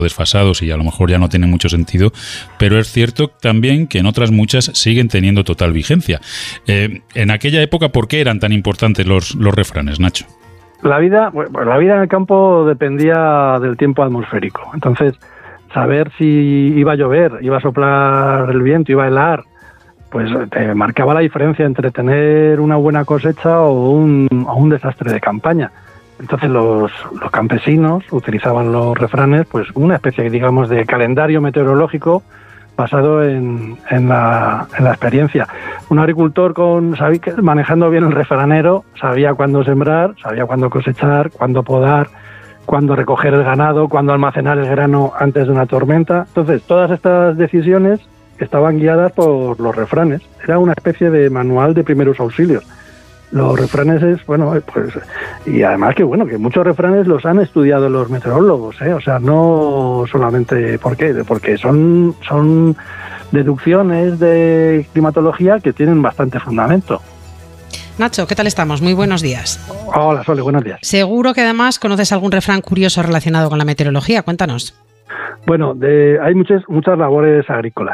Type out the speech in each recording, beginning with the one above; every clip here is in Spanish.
desfasados y a lo mejor ya no tienen mucho sentido, pero es cierto también que en otras muchas siguen teniendo total vigencia. En aquella época, ¿por qué eran tan importantes los refranes, Nacho? La vida en el campo dependía del tiempo atmosférico. Entonces, saber si iba a llover, iba a soplar el viento, iba a helar, pues te marcaba la diferencia entre tener una buena cosecha o un desastre de campaña. Entonces los campesinos utilizaban los refranes, pues una especie, digamos, de calendario meteorológico basado en la experiencia. Un agricultor manejando bien el refranero sabía cuándo sembrar, sabía cuándo cosechar, cuándo podar, cuándo recoger el ganado, cuándo almacenar el grano antes de una tormenta. Entonces, todas estas decisiones estaban guiadas por los refranes. Era una especie de manual de primeros auxilios. Los refranes y además que muchos refranes los han estudiado los meteorólogos, o sea, no solamente porque son deducciones de climatología que tienen bastante fundamento. Nacho, ¿qué tal estamos? Muy buenos días. Hola, Sole, buenos días. Seguro que además conoces algún refrán curioso relacionado con la meteorología. Cuéntanos. Bueno, hay muchas labores agrícolas,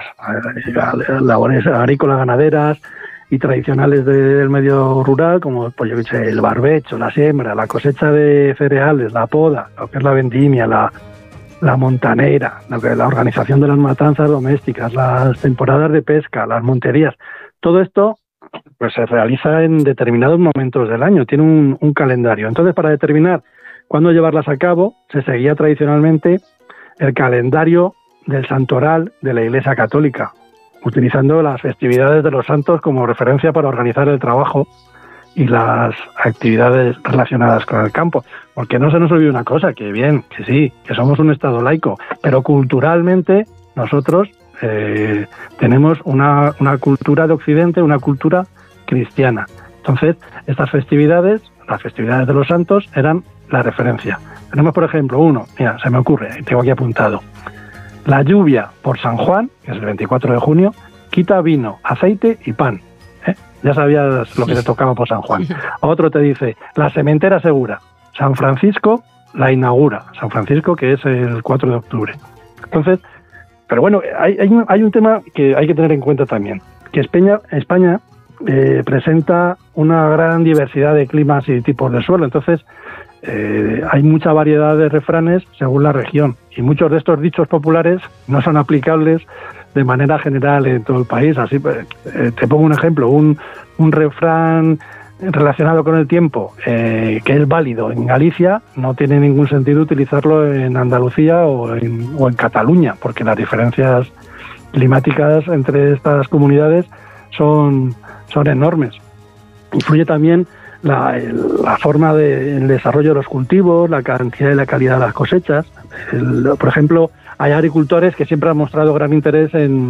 ganaderas y tradicionales del medio rural, como pues el barbecho, la siembra, la cosecha de cereales, la poda, lo que es la vendimia, la montanera, la organización de las matanzas domésticas, las temporadas de pesca, las monterías. Todo esto pues se realiza en determinados momentos del año, tiene un calendario. Entonces, para determinar cuándo llevarlas a cabo, se seguía tradicionalmente el calendario del santoral de la Iglesia Católica, utilizando las festividades de los santos como referencia para organizar el trabajo y las actividades relacionadas con el campo. Porque no se nos olvide una cosa, que somos un Estado laico, pero culturalmente nosotros tenemos una cultura de Occidente, una cultura cristiana. Entonces, estas festividades, las festividades de los santos, eran la referencia. Tenemos, por ejemplo, se me ocurre, tengo aquí apuntado. La lluvia por San Juan, que es el 24 de junio, quita vino, aceite y pan. Ya sabías lo que te tocaba por San Juan. Otro te dice, la sementera segura. San Francisco la inaugura. San Francisco, que es el 4 de octubre. Entonces, pero bueno, hay un tema que hay que tener en cuenta también, que España presenta una gran diversidad de climas y tipos de suelo. Entonces, hay mucha variedad de refranes según la región, y muchos de estos dichos populares no son aplicables de manera general en todo el país. Así te pongo un ejemplo, un refrán relacionado con el tiempo que es válido en Galicia, no tiene ningún sentido utilizarlo en Andalucía o en Cataluña, porque las diferencias climáticas entre estas comunidades son enormes. Influye también la forma del desarrollo de los cultivos, la cantidad y la calidad de las cosechas. Por ejemplo, hay agricultores que siempre han mostrado gran interés en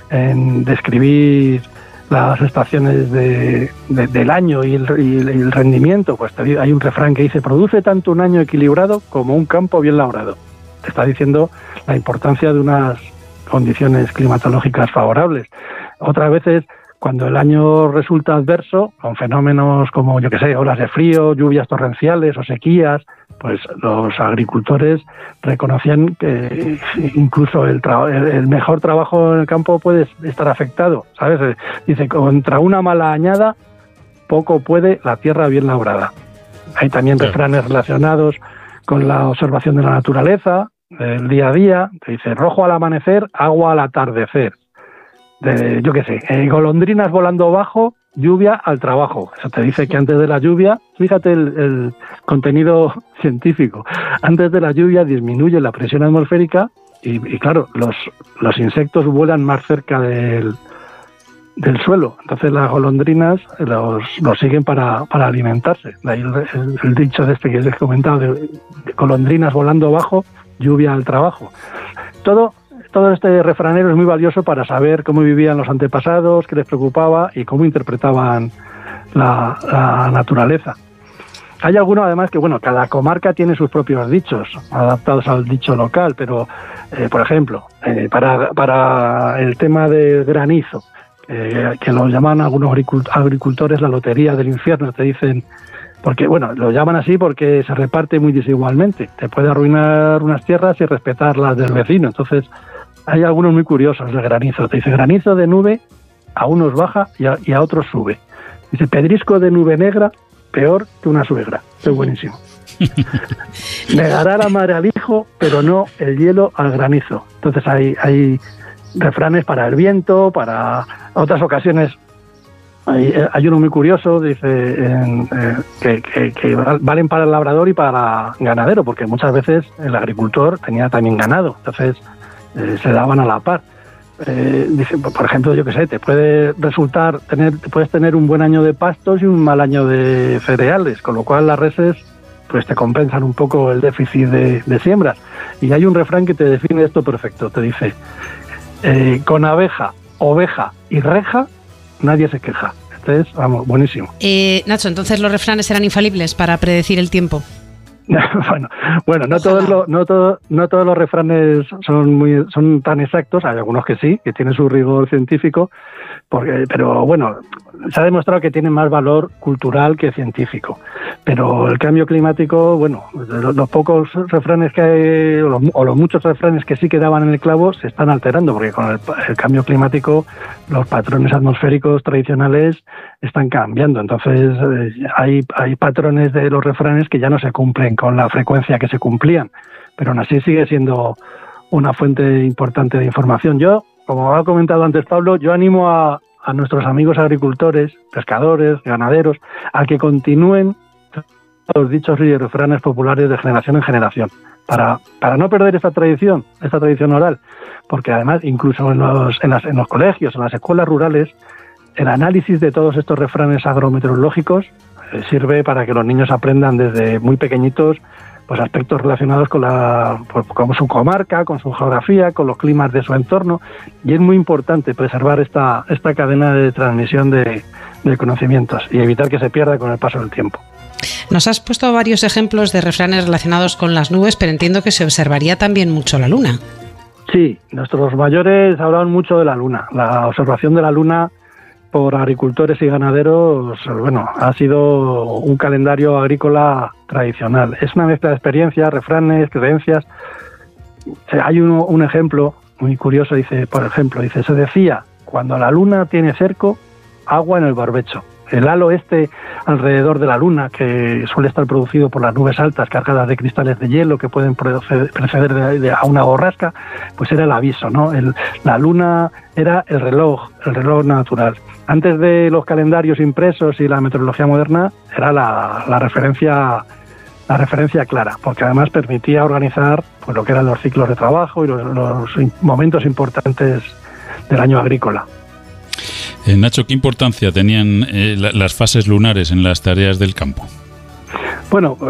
describir las estaciones del año y el rendimiento. Pues hay un refrán que dice: produce tanto un año equilibrado como un campo bien labrado. Te está diciendo la importancia de unas condiciones climatológicas favorables. Otras veces, cuando el año resulta adverso, con fenómenos como, olas de frío, lluvias torrenciales o sequías, pues los agricultores reconocían que incluso el mejor trabajo en el campo puede estar afectado, ¿sabes? Dice, contra una mala añada, poco puede la tierra bien labrada. Hay también refranes relacionados con la observación de la naturaleza, del día a día. Te dice, rojo al amanecer, agua al atardecer. Golondrinas volando bajo, lluvia al trabajo. Eso te dice que antes de la lluvia, fíjate el contenido científico, antes de la lluvia disminuye la presión atmosférica y claro, los insectos vuelan más cerca del suelo. Entonces las golondrinas los siguen para alimentarse. De ahí el dicho que les he comentado, de golondrinas volando bajo, lluvia al trabajo. Todo este refranero es muy valioso para saber cómo vivían los antepasados, qué les preocupaba y cómo interpretaban la naturaleza. Hay algunos, además, que cada comarca tiene sus propios dichos, adaptados al dicho local, pero, por ejemplo, para el tema del granizo, que lo llaman algunos agricultores la lotería del infierno, te dicen, porque, bueno, lo llaman así porque se reparte muy desigualmente. Te puede arruinar unas tierras y respetar las del vecino. Entonces, hay algunos muy curiosos de granizo. Te dice, granizo de nube, a unos baja y a otros sube. Dice, pedrisco de nube negra, peor que una suegra. Es buenísimo. Negará la madre al hijo, pero no el hielo al granizo. Entonces hay refranes para el viento, para otras ocasiones. Hay uno muy curioso, dice, que valen para el labrador y para el ganadero, porque muchas veces el agricultor tenía también ganado, entonces se daban a la par. Dice, por ejemplo, yo qué sé, te puedes tener un buen año de pastos y un mal año de cereales, con lo cual las reses pues te compensan un poco el déficit de siembras. Y hay un refrán que te define esto perfecto, te dice, con abeja, oveja y reja, nadie se queja. Entonces, vamos, buenísimo. Nacho, entonces los refranes eran infalibles para predecir el tiempo. Bueno, no todos los refranes son tan exactos. Hay algunos que sí, que tienen su rigor científico, pero bueno, se ha demostrado que tienen más valor cultural que científico. Pero el cambio climático, bueno, los pocos refranes que hay, o los muchos refranes que sí quedaban en el clavo, se están alterando, porque con el cambio climático los patrones atmosféricos tradicionales están cambiando. Entonces hay patrones de los refranes que ya no se cumplen con la frecuencia que se cumplían, pero aún así sigue siendo una fuente importante de información. Yo, como ha comentado antes Pablo, yo animo a nuestros amigos agricultores, pescadores, ganaderos, a que continúen los dichos y refranes populares de generación en generación, para no perder esta tradición oral, porque además incluso en los colegios, en las escuelas rurales, el análisis de todos estos refranes agrometeorológicos sirve para que los niños aprendan desde muy pequeñitos pues aspectos relacionados con su comarca, con su geografía, con los climas de su entorno, y es muy importante preservar esta cadena de transmisión de conocimientos y evitar que se pierda con el paso del tiempo. Nos has puesto varios ejemplos de refranes relacionados con las nubes, pero entiendo que se observaría también mucho la luna. Sí, nuestros mayores hablaban mucho de la luna. La observación de la luna por agricultores y ganaderos, bueno, ha sido un calendario agrícola tradicional. Es una mezcla de experiencias, refranes, creencias. Hay un ejemplo muy curioso, dice, se decía, cuando la luna tiene cerco, agua en el barbecho. El halo alrededor de la luna, que suele estar producido por las nubes altas cargadas de cristales de hielo que pueden preceder a una borrasca, pues era el aviso, ¿no? La luna era el reloj natural. Antes de los calendarios impresos y la meteorología moderna, era la referencia clara, porque además permitía organizar pues lo que eran los ciclos de trabajo y los momentos importantes del año agrícola. Nacho, ¿qué importancia tenían las fases lunares en las tareas del campo? Bueno,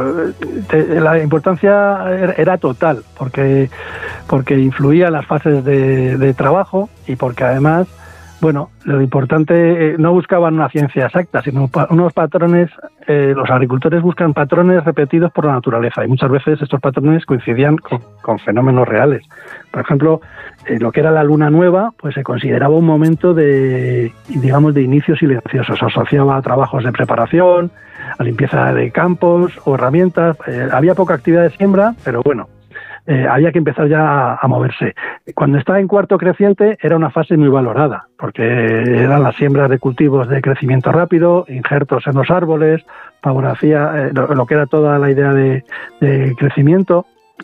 la importancia era total, porque influía en las fases de trabajo y porque además, bueno, lo importante, no buscaban una ciencia exacta, sino unos patrones. Los agricultores buscan patrones repetidos por la naturaleza y muchas veces estos patrones coincidían con fenómenos reales. Por ejemplo, lo que era la luna nueva, pues se consideraba un momento de inicio silencioso. Se asociaba a trabajos de preparación, a limpieza de campos o herramientas. Había poca actividad de siembra, pero bueno, había que empezar ya a moverse. Cuando estaba en cuarto creciente era una fase muy valorada, porque eran las siembras de cultivos de crecimiento rápido, injertos en los árboles, favorecía lo que era toda la idea de crecimiento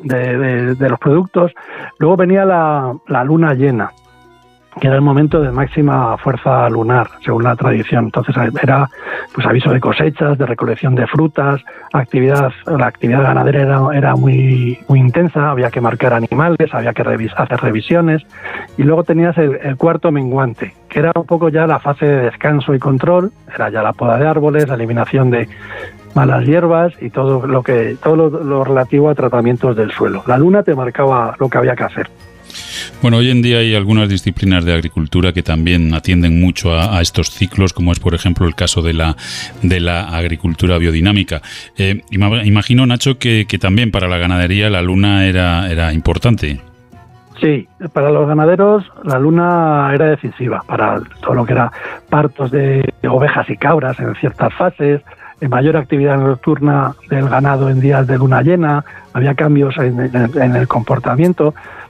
de los productos. Luego venía la luna llena, que era el momento de máxima fuerza lunar, según la tradición. Entonces era pues aviso de cosechas, de recolección de frutas, la actividad ganadera era muy, muy intensa, había que marcar animales, había que hacer revisiones, y luego tenías el cuarto menguante, que era un poco ya la fase de descanso y control, era ya la poda de árboles, la eliminación de malas hierbas y todo lo relativo a tratamientos del suelo. La luna te marcaba lo que había que hacer. Bueno, hoy en día hay algunas disciplinas de agricultura que también atienden mucho a estos ciclos, como es, por ejemplo, el caso de la agricultura biodinámica. Imagino, Nacho, que también para la ganadería la luna era importante. Sí, para los ganaderos la luna era decisiva para todo lo que era partos de ovejas y cabras en ciertas fases, mayor actividad nocturna del ganado en días de luna llena, había cambios en el comportamiento.